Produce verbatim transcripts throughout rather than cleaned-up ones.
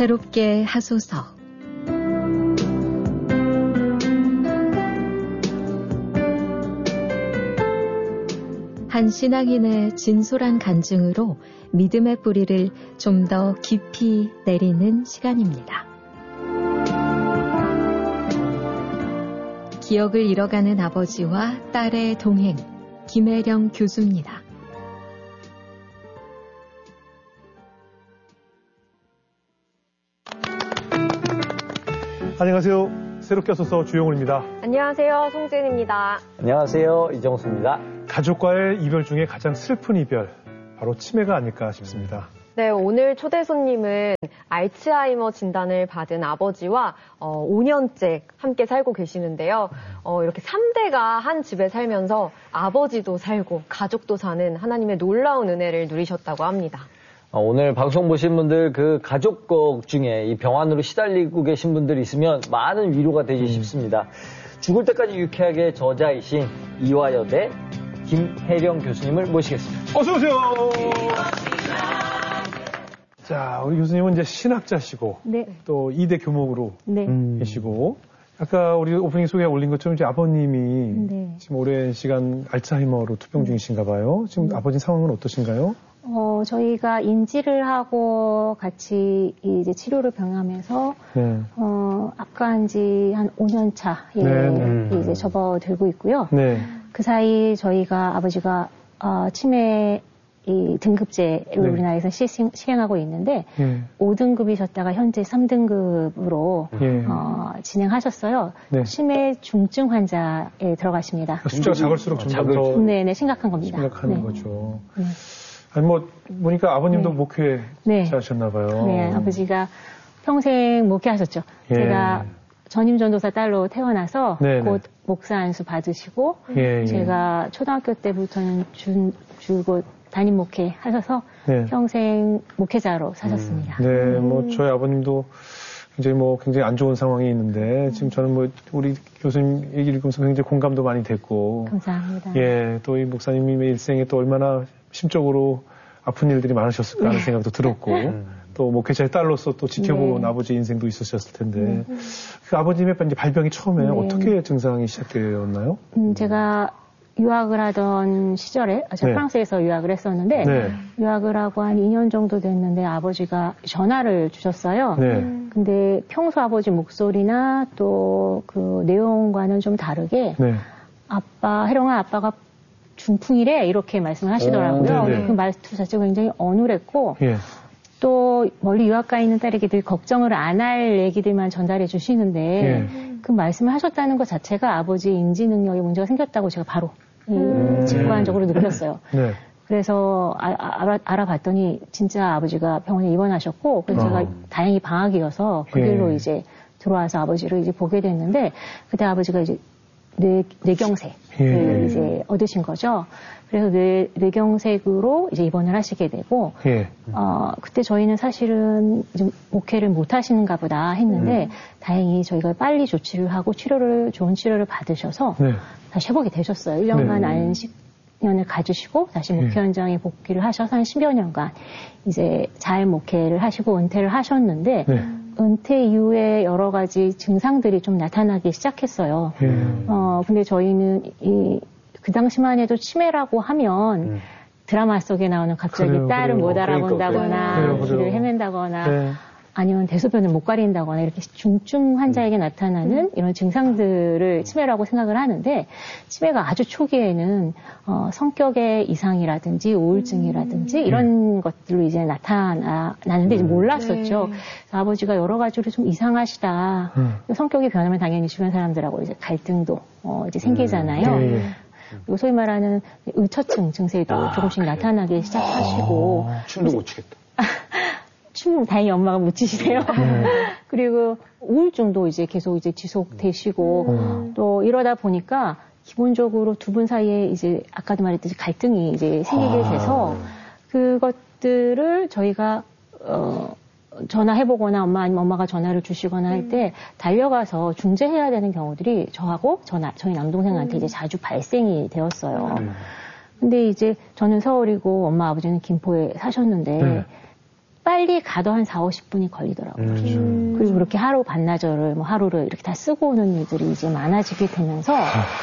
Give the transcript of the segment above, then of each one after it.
새롭게 하소서. 한 신앙인의 진솔한 간증으로 믿음의 뿌리를 좀 더 깊이 내리는 시간입니다. 기억을 잃어가는 아버지와 딸의 동행, 김혜령 교수입니다. 안녕하세요. 새롭게 하소서 주영훈입니다. 안녕하세요. 송지은입니다. 안녕하세요. 이정수입니다. 가족과의 이별 중에 가장 슬픈 이별, 바로 치매가 아닐까 싶습니다. 네, 오늘 초대 손님은 알츠하이머 진단을 받은 아버지와 어, 오 년째 함께 살고 계시는데요. 어, 이렇게 삼 대가 한 집에 살면서 아버지도 살고 가족도 사는 하나님의 놀라운 은혜를 누리셨다고 합니다. 어, 오늘 방송 보신 분들 그 가족 중에 이 병환으로 시달리고 계신 분들이 있으면 많은 위로가 되지 음. 싶습니다. 죽을 때까지 유쾌하게 저자이신 이화여대 김혜령 교수님을 모시겠습니다. 어서 오세요. 자, 우리 교수님은 이제 신학자시고 네. 또 이대 교목으로 네. 계시고 아까 우리 오프닝 소개에 올린 것처럼 이제 아버님이 네. 지금 오랜 시간 알츠하이머로 투병 중이신가 봐요. 지금 네. 아버지 상황은 어떠신가요? 어, 저희가 인지를 하고 같이 이제 치료를 병행하면서 네. 어, 아까 지 한 오 년 차에 네, 네. 이제 접어들고 있고요. 네. 그 사이 저희가 아버지가 어, 치매 이 등급제를 네. 우리나라에서 시행, 시행하고 있는데 네. 오 등급이셨다가 현재 삼 등급으로 네. 어, 진행하셨어요. 네. 치매 중증 환자에 들어가십니다. 그러니까 숫자가 작을수록 점점 더 네네, 심각한 겁니다. 심각한 네. 거죠. 네. 아니 뭐 보니까 아버님도 네. 목회자셨나 봐요. 네, 아버지가 평생 목회하셨죠. 예. 제가 전임 전도사 딸로 태어나서 네네. 곧 목사 안수 받으시고 예, 예. 제가 초등학교 때부터는 준, 줄곧 담임 목회 하셔서 네. 평생 목회자로 사셨습니다. 음. 네, 뭐 저희 아버님도 굉장히 뭐 굉장히 안 좋은 상황이 있는데 음. 지금 저는 뭐 우리 교수님 얘기 읽으면서 굉장히 공감도 많이 됐고 감사합니다. 예, 또 이 목사님의 일생에 또 얼마나 심적으로 아픈 일들이 많으셨을까 하는 네. 생각도 들었고 음. 또 목회자의 딸로서 또 지켜본 네. 아버지 인생도 있으셨을 텐데 음. 그 아버님의 이제 발병이 처음에 네. 어떻게 증상이 시작되었나요? 음, 제가 유학을 하던 시절에 제가 네. 프랑스에서 유학을 했었는데 네. 유학을 하고 한 이 년 정도 됐는데 아버지가 전화를 주셨어요. 네. 근데 평소 아버지 목소리나 또 그 내용과는 좀 다르게 네. 아빠, 혜령아 아빠가 중풍이래 이렇게 말씀을 하시더라고요. 오, 그 말투 자체가 굉장히 어눌했고 예. 또 멀리 유학 가 있는 딸에게 늘 걱정을 안 할 얘기들만 전달해 주시는데 예. 그 말씀을 하셨다는 것 자체가 아버지의 인지 능력에 문제가 생겼다고 제가 바로 음. 직관적으로 느꼈어요. 네. 그래서 아, 알아, 알아봤더니 진짜 아버지가 병원에 입원하셨고 그래서 어. 제가 다행히 방학이어서 그 길로 예. 이제 들어와서 아버지를 이제 보게 됐는데 그때 아버지가 이제 뇌, 뇌경색을 예. 이제 얻으신 거죠. 그래서 뇌, 뇌경색으로 이제 입원을 하시게 되고, 예. 어, 그때 저희는 사실은 좀 목회를 못 하시는가 보다 했는데, 음. 다행히 저희가 빨리 조치를 하고 치료를, 좋은 치료를 받으셔서 네. 다시 회복이 되셨어요. 일 년간 네. 안식년을 가지시고 다시 목회 현장에 복귀를 하셔서 한 십여 년간 이제 잘 목회를 하시고 은퇴를 하셨는데, 네. 은퇴 이후에 여러 가지 증상들이 좀 나타나기 시작했어요. 음. 어, 근데 저희는 이, 그 당시만 해도 치매라고 하면 음. 드라마 속에 나오는 갑자기 그래요, 딸을 그래요. 못 알아본다거나, 그러니까, 길을 헤맨다거나, 네. 아니면 대소변을 못 가린다거나 이렇게 중증 환자에게 나타나는 음. 이런 증상들을 치매라고 생각을 하는데 치매가 아주 초기에는 어, 성격의 이상이라든지 우울증이라든지 음. 이런 음. 것들로 이제 나타나는데 이제 몰랐었죠. 네. 아버지가 여러 가지로 좀 이상하시다. 음. 성격이 변하면 당연히 주변 사람들하고 이제 갈등도 어, 이제 생기잖아요. 음. 네. 그리고 소위 말하는 의처증 증세도 아, 조금씩 그래. 나타나기 시작하시고 아, 춤도 못 추겠다. 춤 다행히 엄마가 못 추시세요. 음. 그리고 우울증도 이제 계속 이제 지속되시고 음. 또 이러다 보니까 기본적으로 두 분 사이에 이제 아까도 말했듯이 갈등이 이제 생기게 돼서 아. 그것들을 저희가 어 전화해보거나 엄마 아니면 엄마가 전화를 주시거나 할 때 달려가서 중재해야 되는 경우들이 저하고 저 나, 저희 남동생한테 음. 이제 자주 발생이 되었어요. 음. 근데 이제 저는 서울이고 엄마 아버지는 김포에 사셨는데 네. 빨리 가도 한 사오십 분이 걸리더라고요. 음. 그리고 그렇게 하루 반나절을, 뭐 하루를 이렇게 다 쓰고 오는 일들이 이제 많아지게 되면서,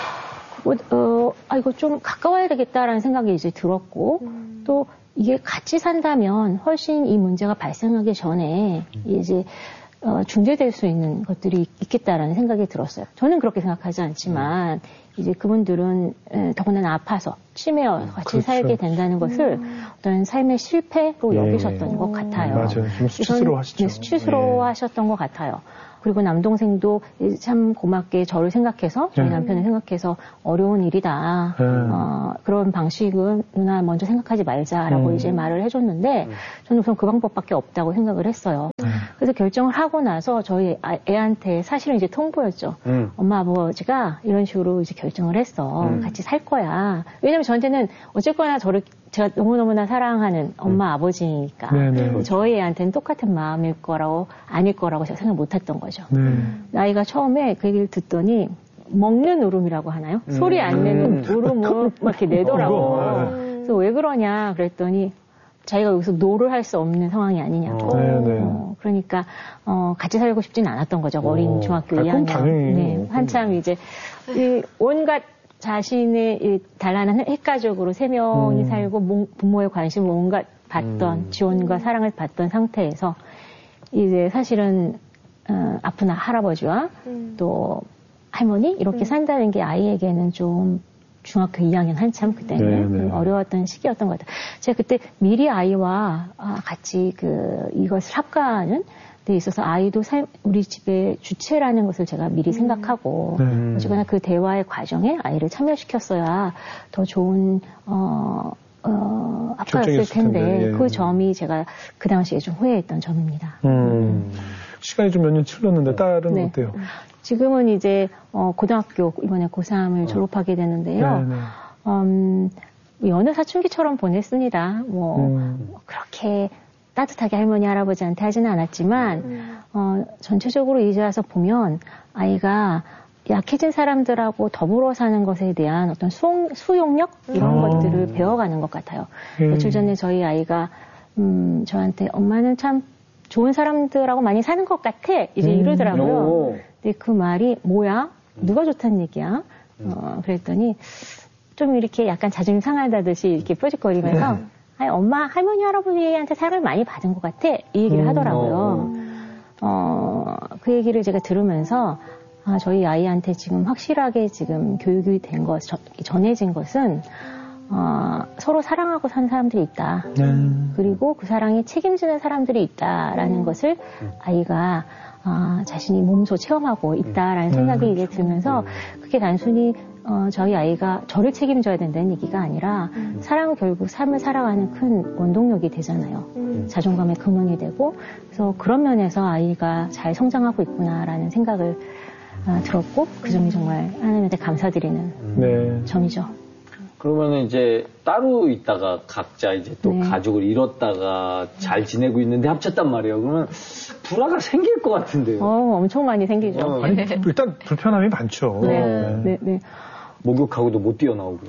뭐, 어, 아, 이거 좀 가까워야 되겠다라는 생각이 이제 들었고, 음. 또 이게 같이 산다면 훨씬 이 문제가 발생하기 전에 이제, 어, 중재될 수 있는 것들이 있겠다라는 생각이 들었어요. 저는 그렇게 생각하지 않지만, 음. 이제 그분들은 에, 더군다나 아파서 치매와 같이 그렇죠. 살게 된다는 것을 음. 어떤 삶의 실패로 예. 여기셨던 것 같아요. 맞아요. 좀 수치스러워하시죠. 네, 수치스러워하셨던 예. 것 같아요. 그리고 남동생도 참 고맙게 저를 생각해서 저희 네. 남편을 생각해서 어려운 일이다. 네. 어, 그런 방식은 누나 먼저 생각하지 말자라고 음. 이제 말을 해줬는데 음. 저는 우선 그 방법밖에 없다고 생각을 했어요. 음. 그래서 결정을 하고 나서 저희 애한테 사실은 이제 통보였죠. 음. 엄마 아버지가 이런 식으로 이제 결정을 했어. 음. 같이 살 거야. 왜냐면 저한테는 어쨌거나 저를 제가 너무너무나 사랑하는 엄마, 음. 아버지니까 네네. 저희 애한테는 똑같은 마음일 거라고 아닐 거라고 제가 생각 못했던 거죠. 네. 아이가 처음에 그 얘기를 듣더니 먹는 울음이라고 하나요? 음. 소리 안 내는 울음을 막 이렇게 내더라고. 어, 그래서 왜 그러냐 그랬더니 자기가 여기서 노를 할 수 없는 상황이 아니냐고. 어, 그러니까 어, 같이 살고 싶진 않았던 거죠. 어린 중학교 이 학년. 네, 한참 이제 이 온갖 자신의 이 단란한 핵가족으로 세 명이 음. 살고 모, 부모의 관심을 온갖 받던 음. 지원과 사랑을 받던 상태에서 이제 사실은 어, 아픈 할아버지와 음. 또 할머니 이렇게 음. 산다는 게 아이에게는 좀 중학교 이 학년 한참 그때는 네네. 어려웠던 시기였던 것 같아요. 제가 그때 미리 아이와 같이 그 이것을 합가하는 데 있어서 아이도 삶, 우리 집의 주체라는 것을 제가 미리 음. 생각하고 음. 어쨌거나 그 대화의 과정에 아이를 참여시켰어야 더 좋은 어, 어, 합가였을 텐데, 텐데 예. 그 점이 제가 그 당시에 좀 후회했던 점입니다. 음. 음. 시간이 좀 몇 년 흘렀는데 딸은 네. 어때요? 지금은 이제 어, 고등학교 이번에 고삼을 어. 졸업하게 되는데요. 네네. 음, 여느 사춘기처럼 보냈습니다. 뭐 음. 그렇게 따뜻하게 할머니, 할아버지한테 하지는 않았지만, 음. 어, 전체적으로 이제 와서 보면 아이가 약해진 사람들하고 더불어 사는 것에 대한 어떤 수용, 수용력? 이런 음. 것들을 배워가는 것 같아요. 음. 며칠 전에 저희 아이가, 음, 저한테 엄마는 참 좋은 사람들하고 많이 사는 것 같아. 이제 음. 이러더라고요. 오. 근데 그 말이 뭐야? 누가 좋다는 얘기야? 음. 어, 그랬더니 좀 이렇게 약간 자존심 상한다듯이 이렇게 뾰족거리면서 음. 아니, 엄마, 할머니, 할아버지한테 사랑을 많이 받은 것 같아. 이 얘기를 음, 하더라고요. 어. 어, 그 얘기를 제가 들으면서, 아, 저희 아이한테 지금 확실하게 지금 교육이 된 것, 저, 전해진 것은, 어, 서로 사랑하고 사는 사람들이 있다. 음. 그리고 그 사랑에 책임지는 사람들이 있다라는 음. 것을 아이가, 어, 자신이 몸소 체험하고 있다라는 음. 생각이 이제 들면서, 그게 단순히 어, 저희 아이가 저를 책임져야 된다는 얘기가 아니라 음. 사랑은 결국 삶을 살아가는 큰 원동력이 되잖아요. 음. 자존감의 근원이 되고 그래서 그런 면에서 아이가 잘 성장하고 있구나라는 생각을 어, 들었고 그 점이 정말 하나님한테 감사드리는 네. 점이죠. 그러면 이제 따로 있다가 각자 이제 또 네. 가족을 잃었다가 잘 지내고 있는데 합쳤단 말이에요. 그러면 불화가 생길 것 같은데요. 어, 엄청 많이 생기죠. 어. 아니, 일단 불편함이 많죠. 네, 네, 네. 네. 목욕하고도 못 뛰어나오고.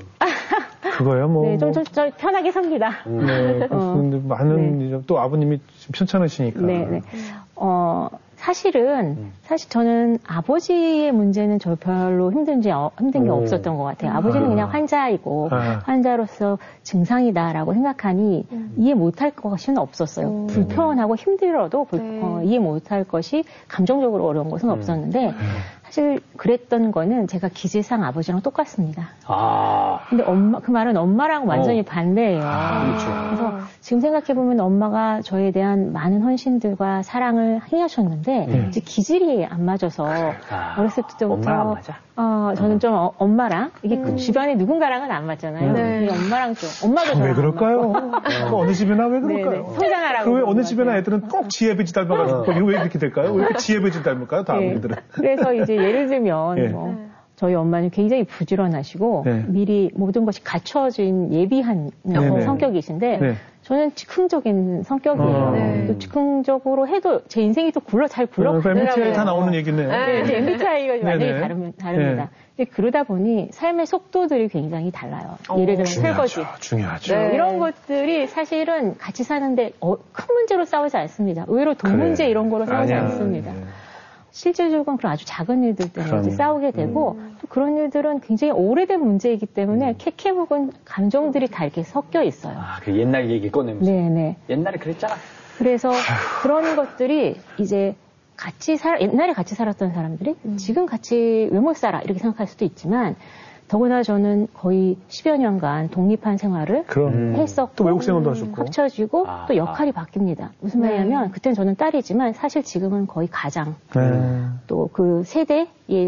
그거야 뭐. 네, 좀, 좀, 좀 편하게 삽니다. 음. 네, 어. 근데 많은 네. 또 아버님이 편찮으시니까. 네, 네. 어. 사실은, 음. 사실 저는 아버지의 문제는 저 별로 힘든지, 어, 힘든 게 오. 없었던 것 같아요. 아버지는 아. 그냥 환자이고, 아. 환자로서 증상이다라고 생각하니 음. 이해 못할 것은 없었어요. 음. 불편하고 힘들어도 불, 네. 어, 이해 못할 것이 감정적으로 어려운 것은 음. 없었는데, 사실 그랬던 거는 제가 기질상 아버지랑 똑같습니다. 아. 근데 엄마, 그 말은 엄마랑 완전히 어. 반대예요. 아, 그렇죠. 그래서 지금 생각해보면 엄마가 저에 대한 많은 헌신들과 사랑을 행하셨는데, 음. 이제 기질이 안 맞아서 아, 어렸을 때부터 엄마랑 안 맞아. 어, 저는 음. 좀 어, 엄마랑 이게 음. 그 주변에 누군가랑은 안 맞잖아요. 네. 엄마랑 좀 엄마도 왜 그럴까요? 어. 어느 집이나 왜 그럴까요? 네네. 성장하라고. 왜 어느 집이나 애들은 꼭 지혜배지 닮아가지고 어. 왜 이렇게 될까요? 왜 이렇게 지혜배지 닮을까요? 다 아버지들은. 네. 그래서 이제 예를 들면 네. 뭐 저희 엄마는 굉장히 부지런하시고 네. 미리 모든 것이 갖춰진 예비한 네. 성격이신데 네. 저는 즉흥적인 성격이에요. 아. 네. 또 즉흥적으로 해도 제 인생이 또 굴러 잘 굴러가더라고요. 엠비티아이 다 나오는 얘기네요. 네, 네. 엠비티아이가 완전히 다르, 다릅니다. 네. 그러다 보니 삶의 속도들이 굉장히 달라요. 오, 예를 들면 설거지. 중요하죠. 네. 이런 것들이 사실은 같이 사는데 어, 큰 문제로 싸우지 않습니다. 의외로 돈 그래. 문제 이런 거로 싸우지 아니야. 않습니다. 네. 실질적으로는 그런 아주 작은 일들 때문에 이제 싸우게 되고 음. 또 그런 일들은 굉장히 오래된 문제이기 때문에 음. 캐캐묵은 감정들이 다 이렇게 섞여 있어요. 아, 그 옛날 얘기 꺼내면서. 네네. 옛날에 그랬잖아. 그래서 그런 것들이 이제 같이 살 옛날에 같이 살았던 사람들이 음. 지금 같이 왜 못 살아 이렇게 생각할 수도 있지만 더구나 저는 거의 십여 년간 독립한 생활을 그럼. 했었고 또 외국 생활도 하셨고 합쳐지고 아, 또 역할이 아. 바뀝니다. 무슨 말이냐면 네. 그때는 저는 딸이지만 사실 지금은 거의 가장 네. 또 그 세대의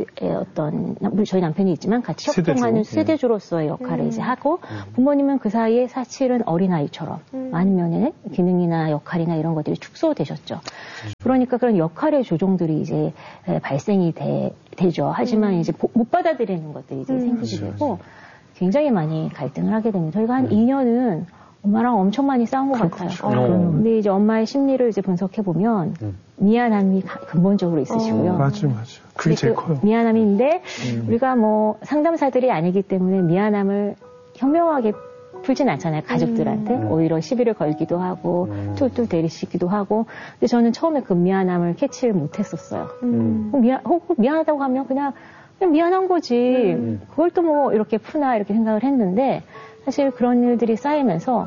어떤 저희 남편이 있지만 같이 협동하는 세대주. 세대주로서의 역할을 음. 이제 하고 부모님은 그 사이에 사실은 어린아이처럼 음. 많은 면의 기능이나 역할이나 이런 것들이 축소되셨죠. 그러니까 그런 역할의 조정들이 이제 발생이 돼, 되죠. 하지만 음. 이제 못 받아들이는 것들이 이제 음. 생기게 되고 굉장히 많이 갈등을 하게 됩니다. 저희가 한 음. 이 년은 엄마랑 엄청 많이 싸운 것 같아요. 어. 근데 이제 엄마의 심리를 이제 분석해 보면 음. 미안함이 근본적으로 있으시고요. 어. 맞죠, 맞죠. 그게 제일 그 커요. 미안함인데 음. 우리가 뭐 상담사들이 아니기 때문에 미안함을 현명하게 풀진 않잖아요. 가족들한테. 음. 오히려 시비를 걸기도 하고 음. 툴툴 대리시기도 하고. 근데 저는 처음에 그 미안함을 캐치를 못했었어요. 음. 미안, 혹 미안하다고 하면 그냥, 그냥 미안한 거지. 음. 그걸 또 뭐 이렇게 푸나 이렇게 생각을 했는데 사실 그런 일들이 쌓이면서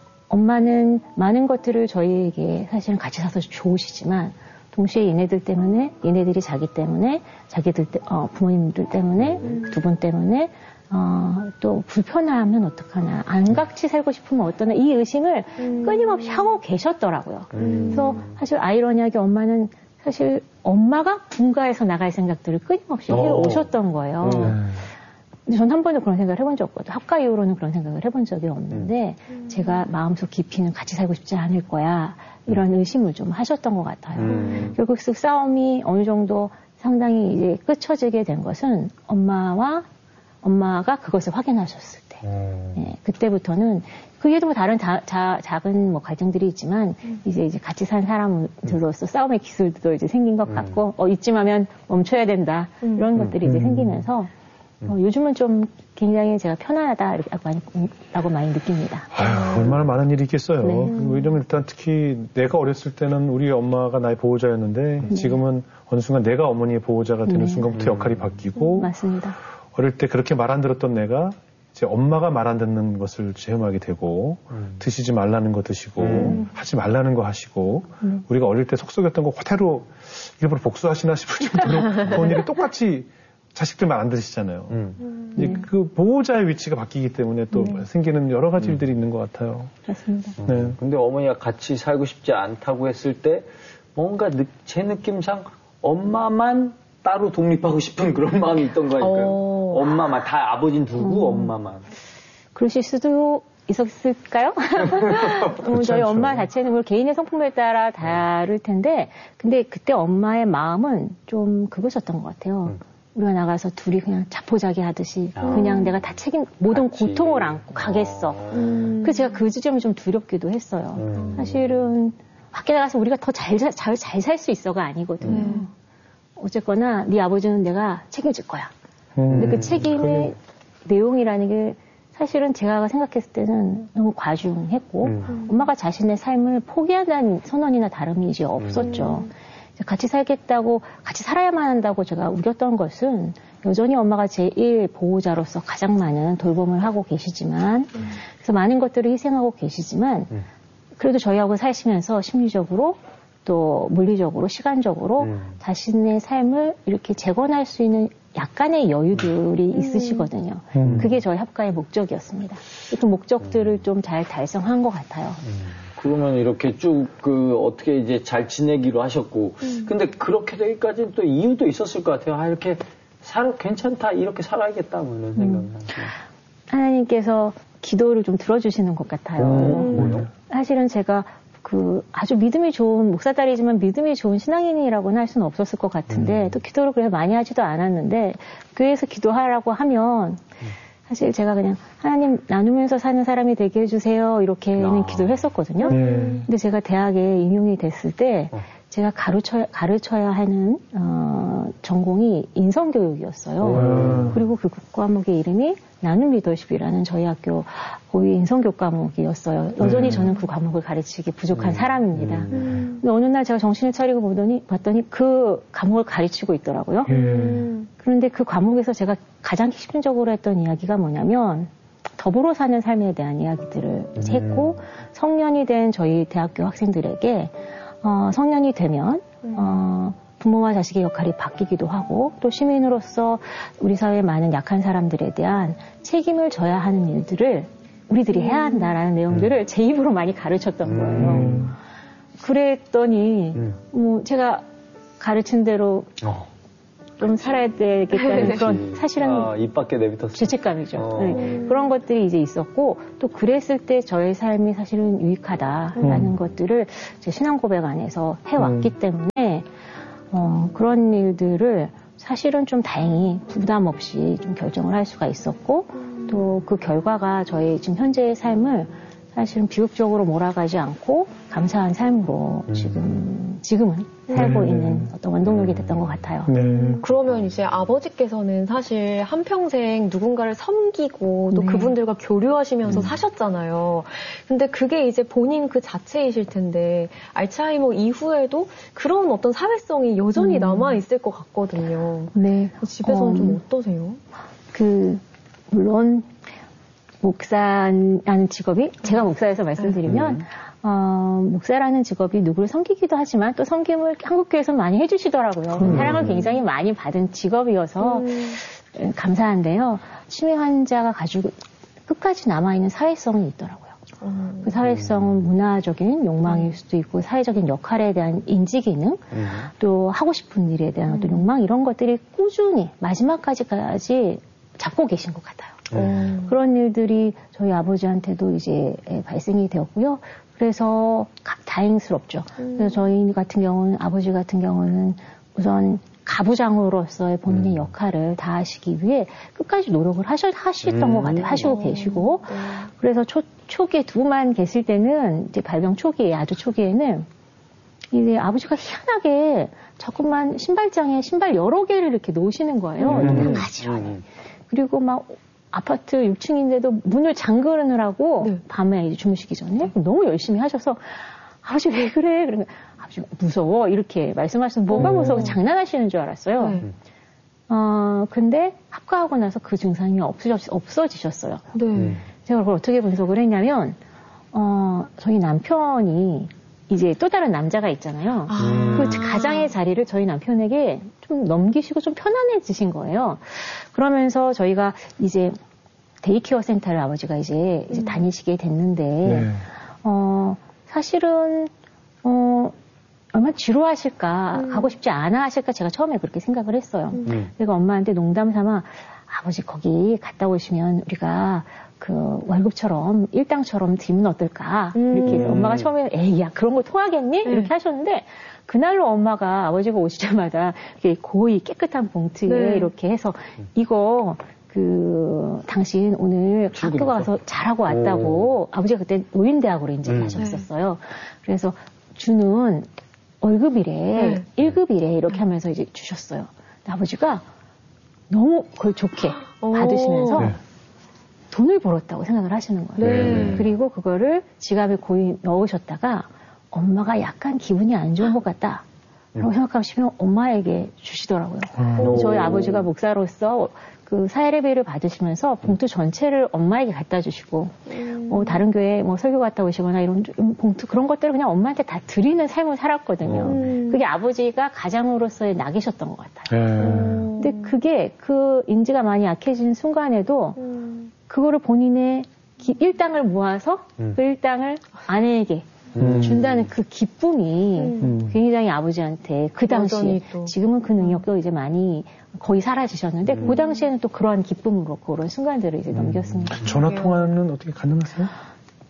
엄마는 많은 것들을 저희에게 사실은 같이 사서 좋으시지만 동시에 얘네들 때문에, 얘네들이 자기 때문에, 자기들, 때, 어, 부모님들 때문에, 음. 두 분 때문에, 어, 또 불편하면 어떡하나, 안 같이 살고 싶으면 어떠나, 이 의심을 음. 끊임없이 하고 계셨더라고요. 음. 그래서 사실 아이러니하게 엄마는 사실 엄마가 분가해서 나갈 생각들을 끊임없이 해 오셨던 거예요. 음. 근데 전 한 번도 그런 생각을 해본 적 없거든요. 학과 이후로는 그런 생각을 해본 적이 없는데, 음. 제가 마음속 깊이는 같이 살고 싶지 않을 거야. 이런 의심을 좀 하셨던 것 같아요. 음. 결국 그 싸움이 어느 정도 상당히 이제 끝쳐지게 된 것은 엄마와 엄마가 그것을 확인하셨을 때. 음. 예, 그때부터는 그게도 뭐 다른 자, 자, 작은 뭐 갈등들이 있지만 음. 이제 이제 같이 산 사람들로서 음. 싸움의 기술도 이제 생긴 것 같고, 음. 어, 이쯤 하면 멈춰야 된다. 음. 이런 것들이 이제 생기면서 어, 요즘은 좀 굉장히 제가 편안하다 이렇게 많이, 라고 많이 느낍니다. 아유, 얼마나 많은 일이 있겠어요. 네. 왜냐면 일단 특히 내가 어렸을 때는 우리 엄마가 나의 보호자였는데 네. 지금은 어느 순간 내가 어머니의 보호자가 되는 네. 순간부터 역할이 바뀌고 음, 맞습니다. 어릴 때 그렇게 말 안 들었던 내가 이제 엄마가 말 안 듣는 것을 체험하게 되고 음. 드시지 말라는 거 드시고 음. 하지 말라는 거 하시고 음. 우리가 어릴 때 속속였던 거 그대로 일부러 복수하시나 싶을 정도로 그런 일이 똑같이 자식들 말 안 들으시잖아요. 음. 이제 네. 그 보호자의 위치가 바뀌기 때문에 또 네. 생기는 여러 가지 음. 일들이 있는 것 같아요. 맞습니다. 음. 네. 근데 어머니가 같이 살고 싶지 않다고 했을 때 뭔가 느, 제 느낌상 엄마만 따로 독립하고 싶은 그런 마음이 있던 거니까요. 오. 엄마만, 다 아버지는 두고 음. 엄마만. 그러실 수도 있었을까요? 음, 저희 엄마 자체는 뭐 개인의 성품에 따라 다를 텐데, 근데 그때 엄마의 마음은 좀 그거셨던 것 같아요. 음. 우리가 나가서 둘이 그냥 자포자기 하듯이 아. 그냥 내가 다 책임, 모든 같이. 고통을 안고 가겠어. 음. 그래서 제가 그 지점이 좀 두렵기도 했어요. 음. 사실은 밖에 나가서 우리가 더 잘, 잘, 잘 살 수 있어가 아니거든요. 음. 어쨌거나 네 아버지는 내가 책임질 거야. 음. 근데 그 책임의 그게... 내용이라는 게 사실은 제가 생각했을 때는 너무 과중했고 음. 엄마가 자신의 삶을 포기한다는 선언이나 다름이 이제 없었죠. 음. 같이 살겠다고, 같이 살아야만 한다고 제가 우겼던 것은 여전히 엄마가 제일 보호자로서 가장 많은 돌봄을 하고 계시지만, 음. 그래서 많은 것들을 희생하고 계시지만, 음. 그래도 저희하고 사시면서 심리적으로 또 물리적으로, 시간적으로 음. 자신의 삶을 이렇게 재건할 수 있는 약간의 여유들이 음. 있으시거든요. 음. 그게 저희 합가의 목적이었습니다. 그 목적들을 좀 잘 달성한 것 같아요. 음. 그러면 이렇게 쭉 그 어떻게 이제 잘 지내기로 하셨고, 음. 근데 그렇게 되기까지는 또 이유도 있었을 것 같아요. 아, 이렇게 살아 괜찮다, 이렇게 살아야겠다, 뭐 이런 생각을 음. 하나님께서 기도를 좀 들어주시는 것 같아요. 음. 사실은 제가 그 아주 믿음이 좋은 목사딸이지만 믿음이 좋은 신앙인이라고는 할 수는 없었을 것 같은데 음. 또 기도를 그래 많이 하지도 않았는데 교회에서 기도하라고 하면 사실 제가 그냥 하나님 나누면서 사는 사람이 되게 해주세요 이렇게는 아. 기도를 했었거든요. 네. 근데 제가 대학에 임용이 됐을 때 어. 제가 가르쳐, 가르쳐야 하는 어, 전공이 인성교육이었어요. 음. 그리고 그 과목의 이름이 나눔 리더십이라는 저희 학교 고유 인성교육 과목이었어요. 여전히 음. 저는 그 과목을 가르치기 부족한 음. 사람입니다. 음. 근데 어느 날 제가 정신을 차리고 보더니, 봤더니 그 과목을 가르치고 있더라고요. 음. 그런데 그 과목에서 제가 가장 핵심적으로 했던 이야기가 뭐냐면 더불어 사는 삶에 대한 이야기들을 음. 했고 성년이 된 저희 대학교 학생들에게 어, 성년이 되면 어, 부모와 자식의 역할이 바뀌기도 하고 또 시민으로서 우리 사회의 많은 약한 사람들에 대한 책임을 져야 하는 일들을 우리들이 해야 한다라는 내용들을 제 입으로 많이 가르쳤던 거예요. 음. 그랬더니 음. 뭐 제가 가르친 대로 어. 좀 살아야 되겠다는 그런 사실은 아, 입 밖에 내비뒀어. 죄책감이죠. 어. 네. 그런 것들이 이제 있었고 또 그랬을 때 저의 삶이 사실은 유익하다라는 음. 것들을 제 신앙 고백 안에서 해왔기 음. 때문에 어, 그런 일들을 사실은 좀 다행히 부담 없이 좀 결정을 할 수가 있었고 또 그 결과가 저희 지금 현재의 삶을 사실은 비극적으로 몰아가지 않고 감사한 삶으로 음. 지금, 지금은 살고 네. 있는 어떤 원동력이 됐던 것 같아요. 네. 그러면 이제 아버지께서는 사실 한평생 누군가를 섬기고 또 네. 그분들과 교류하시면서 음. 사셨잖아요. 근데 그게 이제 본인 그 자체이실 텐데 알츠하이머 이후에도 그런 어떤 사회성이 여전히 음. 남아있을 것 같거든요. 네. 집에서는 어, 좀 어떠세요? 그, 물론, 목사라는 직업이 제가 목사에서 말씀드리면 음. 어, 목사라는 직업이 누구를 섬기기도 하지만 또 섬김을 한국교회에서 많이 해주시더라고요. 음. 사랑을 굉장히 많이 받은 직업이어서 음. 감사한데요. 치매 환자가 가지고 끝까지 남아있는 사회성이 있더라고요. 음. 그 사회성은 문화적인 욕망일 수도 있고 사회적인 역할에 대한 인지기능 음. 또 하고 싶은 일에 대한 어떤 욕망 이런 것들이 꾸준히 마지막까지까지 잡고 계신 것 같아요. 음. 그런 일들이 저희 아버지한테도 이제 발생이 되었고요. 그래서 다행스럽죠. 음. 그래서 저희 같은 경우는 아버지 같은 경우는 우선 가부장으로서의 본인의 음. 역할을 다하시기 위해 끝까지 노력을 하셨, 하셨던 음. 것 같아요. 하시고 음. 계시고. 음. 그래서 초, 초기에 두만 계실 때는 이제 발병 초기에 아주 초기에는 이제 아버지가 희한하게 자꾸만 신발장에 신발 여러 개를 이렇게 놓으시는 거예요. 음. 가지런히. 그리고 막 아파트 육 층인데도 문을 잠그느라고 네. 밤에 이제 주무시기 전에 너무 열심히 하셔서 아버지 왜 그래? 그러면 아버지 무서워 이렇게 말씀하셔서 뭐가 무서워 장난하시는 줄 알았어요. 네. 어, 근데 합가하고 나서 그 증상이 없어져, 없어지셨어요. 네. 제가 그걸 어떻게 분석을 했냐면 어, 저희 남편이 이제 또 다른 남자가 있잖아요. 아. 그 가장의 자리를 저희 남편에게 좀 넘기시고 좀 편안해지신 거예요. 그러면서 저희가 이제 데이케어 센터를 아버지가 이제, 이제 음. 다니시게 됐는데, 네. 어, 사실은, 어, 얼마나 지루하실까, 음. 가고 싶지 않아 하실까 제가 처음에 그렇게 생각을 했어요. 음. 그래서 엄마한테 농담 삼아, 아버지 거기 갔다 오시면 우리가 그 월급처럼 일당처럼 드리면 어떨까 음. 이렇게 해서 엄마가 처음에 에이 야 그런 거 통하겠니? 네. 이렇게 하셨는데 그날로 엄마가 아버지가 오시자마자 이렇게 고이 깨끗한 봉투에 네. 이렇게 해서 이거 그 당신 오늘 학교 가서 잘하고 왔다고 오. 아버지가 그때 노인대학으로 이제 음. 가셨었어요. 그래서 주는 월급이래 네. 일 급이래 이렇게 하면서 이제 주셨어요. 아버지가 너무 그걸 좋게 오. 받으시면서 네. 돈을 벌었다고 생각을 하시는 거예요. 네. 그리고 그거를 지갑에 고이 넣으셨다가 엄마가 약간 기분이 안 좋은 것 같다. 라고 음. 생각하시면 엄마에게 주시더라고요. 음. 저희 아버지가 목사로서 그 사례비를 받으시면서 봉투 전체를 엄마에게 갖다 주시고, 음. 뭐 다른 교회 뭐 설교 갔다 오시거나 이런 봉투 그런 것들을 그냥 엄마한테 다 드리는 삶을 살았거든요. 음. 그게 아버지가 가장으로서의 낙이셨던 것 같아요. 음. 근데 그게 그 인지가 많이 약해진 순간에도 음. 그거를 본인의 기, 일당을 모아서 음. 그 일당을 아내에게 음. 준다는 그 기쁨이 음. 굉장히 아버지한테 그 당시에 지금은 그 능력도 이제 많이 거의 사라지셨는데 음. 그 당시에는 또 그러한 기쁨으로 그런 순간들을 이제 음. 넘겼습니다. 전화 통화는 어떻게 가능하세요?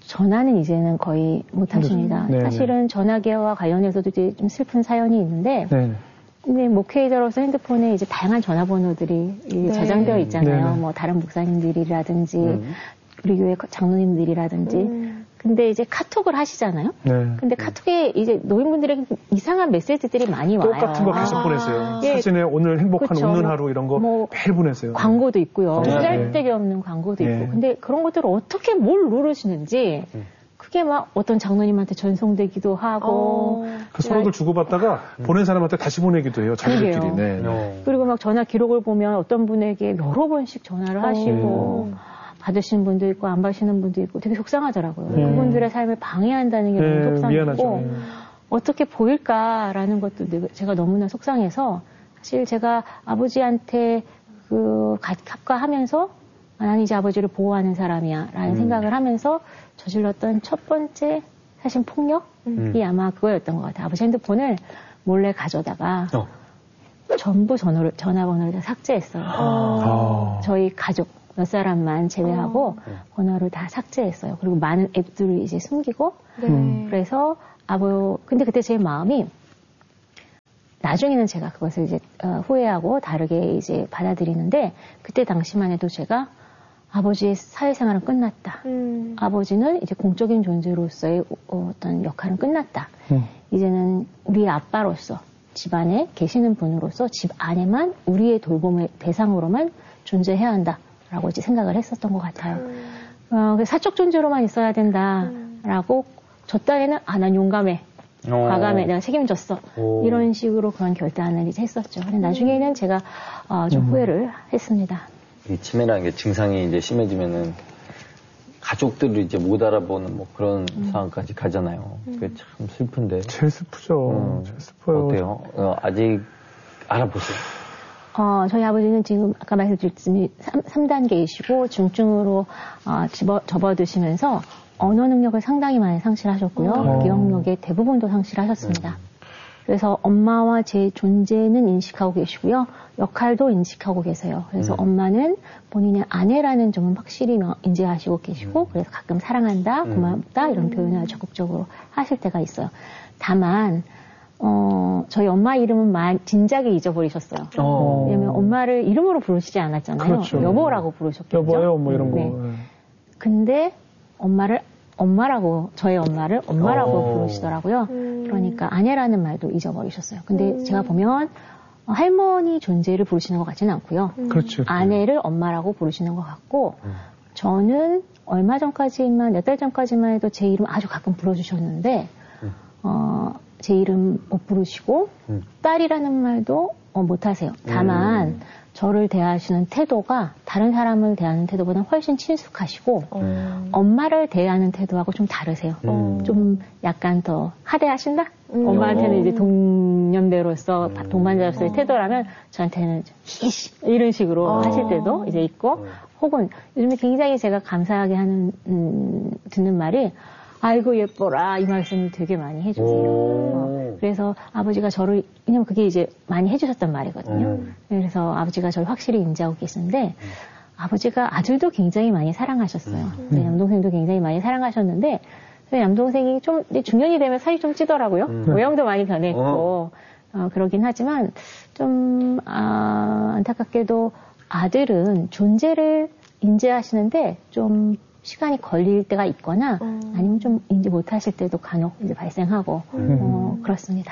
전화는 이제는 거의 못 하십니다. 네, 사실은 전화기와 관련해서도 이제 좀 슬픈 사연이 있는데, 네. 근데 목회자로서 핸드폰에 이제 다양한 전화번호들이 네. 저장되어 있잖아요. 네. 뭐 다른 목사님들이라든지, 음. 우리 교회 장로님들이라든지. 음. 근데 이제 카톡을 하시잖아요. 네. 근데 카톡에 이제 노인분들에게 이상한 메시지들이 많이 와요. 똑같은 거 계속 아. 보내세요. 예. 사진에 오늘 행복한 그쵸. 웃는 하루 이런 거 뭐 매일 보내세요. 광고도 있고요. 쓰잘데기 없는 광고도 네. 있고. 근데 그런 것들을 어떻게 뭘 누르시는지 음. 그게 막 어떤 장로님한테 전송되기도 하고. 어. 그 서로들 주고받다가 음. 보낸 사람한테 다시 보내기도 해요. 자기들끼리. 네. 네. 그리고 막 전화 기록을 보면 어떤 분에게 여러 번씩 전화를 하시고. 네. 받으시는 분도 있고 안 받으시는 분도 있고 되게 속상하더라고요. 네. 그분들의 삶을 방해한다는 게 너무 네, 속상하고 네. 어떻게 보일까라는 것도 제가 너무나 속상해서 사실 제가 아버지한테 그 합가하면서 나는 이제 아버지를 보호하는 사람이야 라는 음. 생각을 하면서 저질렀던 첫 번째 사실 폭력이 음. 아마 그거였던 것 같아요. 아버지 핸드폰을 몰래 가져다가 어. 전부 전화를, 전화번호를 다 삭제했어요. 아. 저희 가족 몇 사람만 제외하고 어. 번호를 다 삭제했어요. 그리고 많은 앱들을 이제 숨기고 네. 그래서 아버 근데 그때 제 마음이 나중에는 제가 그것을 이제 어, 후회하고 다르게 이제 받아들이는데 그때 당시만 해도 제가 아버지의 사회생활은 끝났다. 음. 아버지는 이제 공적인 존재로서의 어떤 역할은 끝났다. 음. 이제는 우리의 아빠로서 집안에 계시는 분으로서 집 안에만 우리의 돌봄의 대상으로만 존재해야 한다. 라고 이제 생각을 했었던 것 같아요. 음. 어, 사적 존재로만 있어야 된다라고 음. 저 딴에는 아, 난 용감해, 오. 과감해, 내가 책임졌어 오. 이런 식으로 그런 결단을 이제 했었죠. 근데 나중에는 제가 어, 좀 음. 후회를 했습니다. 이 치매라는 게 증상이 이제 심해지면은 가족들을 이제 못 알아보는 뭐 그런 음. 상황까지 가잖아요. 그게 참 슬픈데. 제일 슬프죠. 음. 제일 슬퍼요. 어때요? 어, 아직 알아보세요. 어, 저희 아버지는 지금 아까 말씀드렸듯이 삼 단계이시고 중증으로 어, 집어, 접어드시면서 언어 능력을 상당히 많이 상실하셨고요. 어. 기억력의 대부분도 상실하셨습니다. 음. 그래서 엄마와 제 존재는 인식하고 계시고요. 역할도 인식하고 계세요. 그래서 음. 엄마는 본인의 아내라는 점은 확실히 인지하시고 계시고 음. 그래서 가끔 사랑한다, 고맙다 이런 표현을 적극적으로 하실 때가 있어요. 다만 어, 저희 엄마 이름은 만, 진작에 잊어버리셨어요. 어. 왜냐면 엄마를 이름으로 부르시지 않았잖아요. 그렇죠. 여보라고 부르셨겠죠. 여보요, 뭐 이런 거. 네. 근데 엄마를 엄마라고, 저희 엄마를 엄마라고 어. 부르시더라고요. 음. 그러니까 아내라는 말도 잊어버리셨어요. 근데 음. 제가 보면 할머니 존재를 부르시는 것 같지는 않고요. 음. 그렇죠. 아내를 엄마라고 부르시는 것 같고 음. 저는 얼마 전까지만, 몇 달 전까지만 해도 제 이름 아주 가끔 불러주셨는데 음. 어, 제 이름 못 부르시고 음. 딸이라는 말도 어, 못하세요. 다만 음. 저를 대하시는 태도가 다른 사람을 대하는 태도보다 훨씬 친숙하시고 음. 엄마를 대하는 태도하고 좀 다르세요. 음. 좀 약간 더 하대하신다? 음. 엄마한테는 이제 동년배로서 음. 동반자로서의 태도라면 저한테는 이씨 이런 식으로 어. 하실 때도 이제 있고 음. 혹은 요즘에 굉장히 제가 감사하게 하는 음, 듣는 말이 아이고 예뻐라 이 말씀을 되게 많이 해주세요. 어, 그래서 아버지가 저를 왜냐면 그게 이제 많이 해주셨단 말이거든요. 음. 그래서 아버지가 저를 확실히 인지하고 계시는데 음. 아버지가 아들도 굉장히 많이 사랑하셨어요. 음. 저희 남동생도 굉장히 많이 사랑하셨는데 저희 남동생이 좀 중년이 되면 살이 좀 찌더라고요. 음. 모양도 많이 변했고 어. 어, 그러긴 하지만 좀 아, 안타깝게도 아들은 존재를 인지하시는데 좀 시간이 걸릴 때가 있거나 음. 아니면 좀 인지 못하실 때도 간혹 이제 발생하고 음. 어, 그렇습니다.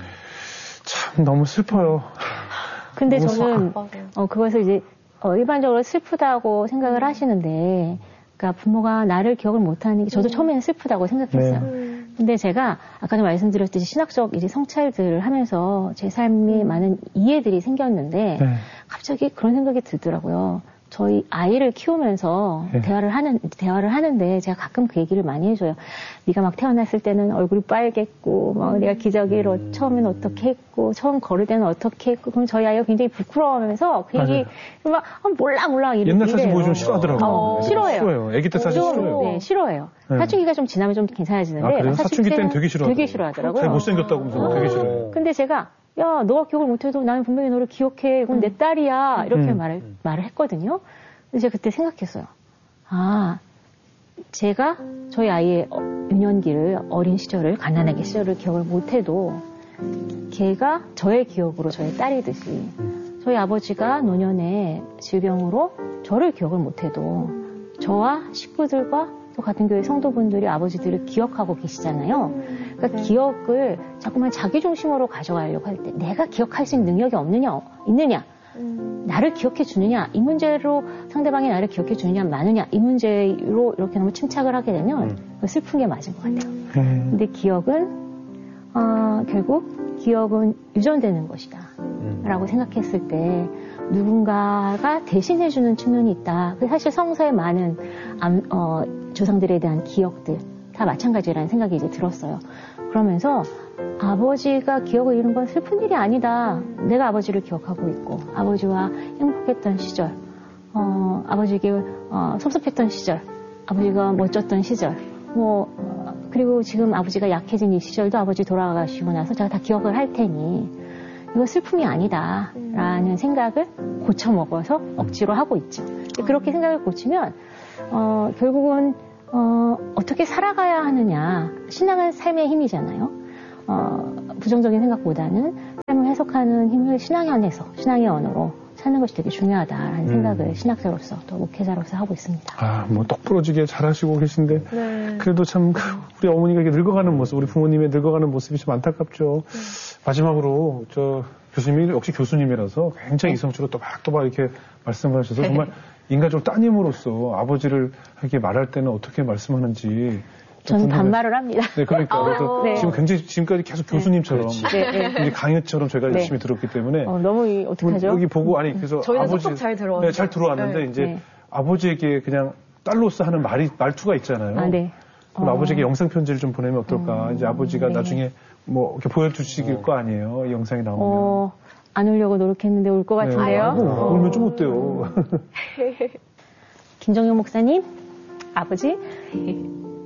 참 너무 슬퍼요. 근데 너무 저는 어, 그것을 이제 어, 일반적으로 슬프다고 생각을 음. 하시는데 그러니까 부모가 나를 기억을 못하는 게 저도 음. 처음에는 슬프다고 생각했어요. 네. 근데 제가 아까도 말씀드렸듯이 신학적 이제 성찰들을 하면서 제 삶에 음. 많은 이해들이 생겼는데 네. 갑자기 그런 생각이 들더라고요. 저희 아이를 키우면서 네. 대화를 하는 대화를 하는데 제가 가끔 그 얘기를 많이 해줘요. 네가 막 태어났을 때는 얼굴이 빨갰고, 막 음. 내가 기저귀로 음. 처음엔 어떻게 했고, 처음 걸을 때는 어떻게 했고, 그럼 저희 아이가 굉장히 부끄러워하면서 그 얘기 막 아, 몰라 몰라 이래. 옛날 사진 보여주면 싫어하더라고요. 어, 싫어해요. 싫어해요. 아기 때 사진 싫어해요. 네, 싫어해요. 네. 사춘기가 좀 지나면 좀 괜찮아지는데 아, 사춘기, 사춘기 때는 되게 싫어하더라고요. 되게 싫어하더라고요. 되게 못생겼다고 하면서 어. 되게 싫어해요. 근데 제가 야, 너가 기억을 못해도 나는 분명히 너를 기억해. 이건 음. 내 딸이야. 이렇게 음. 말을 말을 했거든요. 근데 제가 그때 생각했어요. 아, 제가 저희 아이의 유년기를, 어린 시절을, 가난하게 시절을 기억을 못해도 걔가 저의 기억으로 저의 딸이듯이 저희 아버지가 노년에 질병으로 저를 기억을 못해도 저와 식구들과 또 같은 교회 성도분들이 아버지들을 기억하고 계시잖아요. 그러니까 네. 기억을 자꾸만 자기 중심으로 가져가려고 할 때 내가 기억할 수 있는 능력이 없느냐, 있느냐, 음. 나를 기억해 주느냐, 이 문제로 상대방이 나를 기억해 주느냐, 많으냐, 이 문제로 이렇게 너무 침착을 하게 되면 음. 슬픈 게 맞은 것 같아요. 음. 근데 기억은 어, 결국 기억은 유전되는 것이다 음. 라고 생각했을 때 누군가가 대신해주는 측면이 있다. 사실 성서에 많은 암, 어, 조상들에 대한 기억들 다 마찬가지라는 생각이 이제 들었어요. 그러면서 아버지가 기억을 잃은 건 슬픈 일이 아니다. 내가 아버지를 기억하고 있고 아버지와 행복했던 시절, 어, 아버지에게 어, 섭섭했던 시절, 아버지가 멋졌던 시절, 뭐 어, 그리고 지금 아버지가 약해진 이 시절도 아버지 돌아가시고 나서 제가 다 기억을 할 테니 이거 슬픔이 아니다라는 생각을 고쳐먹어서 억지로 하고 있죠. 그렇게 생각을 고치면 어, 결국은 어, 어떻게 살아가야 하느냐. 신앙은 삶의 힘이잖아요. 어, 부정적인 생각보다는 삶을 해석하는 힘을 신앙 안에서, 신앙의 언어로 찾는 것이 되게 중요하다라는 음. 생각을 신학자로서 또 목회자로서 하고 있습니다. 아, 뭐 똑부러지게 잘하시고 계신데 네. 그래도 참 우리 어머니가 이렇게 늙어가는 모습, 우리 부모님의 늙어가는 모습이 좀 안타깝죠. 네. 마지막으로 저 교수님이 역시 교수님이라서 굉장히 네. 이성적으로 또박또박 이렇게 말씀을 하셔서 정말 인간적으로 따님으로서 아버지를 이렇게 말할 때는 어떻게 말씀하는지 저는 반말을 합니다. 네, 그러니까 아, 네. 지금 굉장히 지금까지 계속 교수님처럼 네. 네. 강의처럼 저희가 네. 열심히 들었기 때문에 어, 너무 어떡하죠? 여기 보고 아니 그래서 저희는 아버지 잘 들어왔는데 네, 잘 들어왔는데 네. 이제 네. 아버지에게 그냥 딸로서 하는 말이 말투가 있잖아요. 아, 네. 그럼 어. 아버지에게 영상 편지를 좀 보내면 어떨까? 음, 이제 아버지가 네. 나중에 뭐 이렇게 보여주실 어. 거 아니에요? 이 영상이 나오면. 어, 안 울려고 노력했는데 울 것 같은데요. 네. 어. 울면 좀 어때요? 김정용 목사님, 아버지.